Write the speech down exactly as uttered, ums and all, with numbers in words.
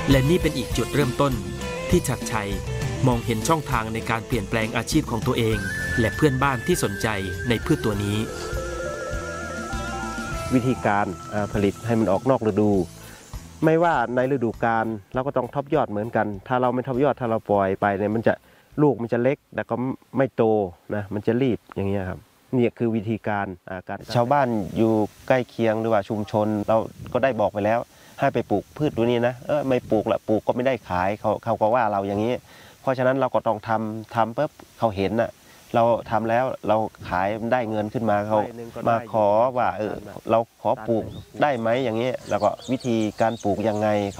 และนี่เป็นอีกจุดเริ่มต้นที่ชัดชัยมองเห็นช่องทางในการเปลี่ยนแปลงอาชีพของตัวเองและเพื่อนบ้านที่สนใจในพืชตัวนี้วิธีการผลิตให้มันออกนอกฤดูไม่ว่าในฤดูกาลเราก็ต้องทบยอดเหมือนกันถ้าเราไม่ทบยอดถ้าเราปล่อยไปเนี่ยมันจะลูกมันจะเล็กแต่ก็ไม่โตนะมันจะรีบอย่างเงี้ยครับนี่คือวิธีการการชาวบ้านอยู่ใกล้เคียงหรือว่าชุมชนเราก็ได้บอกไปแล้วให้ไปปลูกพืชตัวนี้นะเออไม่ปลูกละปลูกก็ไม่ได้ขายเขาเขาก็ว่าเราอย่างนี้เพราะฉะนั้นเราก็ต้องทำทำปุ๊บเขาเห็นน่ะเราทำแล้วเราขายได้เงินขึ้นมาเขามาขอว่าเออเราขอปลูกได้ไหมอย่างนี้แล้วก็วิธีการปลูกยังไง